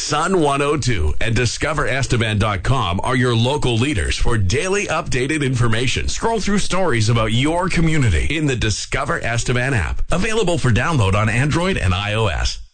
Sun 102 and DiscoverEsteban.com are your local leaders for daily updated information. Scroll through stories about your community in the Discover Esteban app. Available for download on Android and iOS.